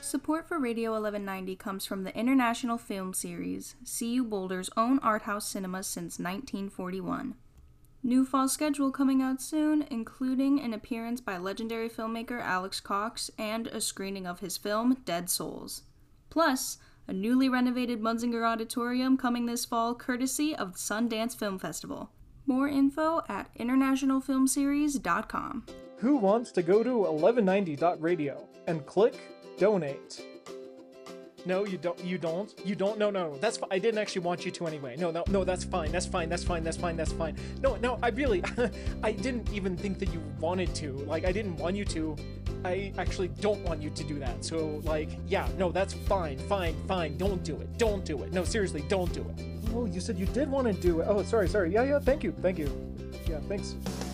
Support for Radio 1190 comes from the International Film Series, CU Boulder's own art house cinema since 1941. New fall schedule coming out soon, including an appearance by legendary filmmaker Alex Cox and a screening of his film Dead Souls. Plus, a newly renovated Munzinger Auditorium coming this fall courtesy of the Sundance Film Festival. More info at internationalfilmseries.com. Who wants to go to 1190.radio and click donate? No, you don't. No. That's fine. I didn't actually want you to anyway. No, that's fine. That's fine. No, I really, I didn't even think that you wanted to. Like, I didn't want you to. I actually don't want you to do that. So, like, yeah, no, that's fine. Don't do it. No, seriously, don't do it. Oh, you said you did want to do it. Oh, sorry. Yeah, thank you. Yeah, thanks.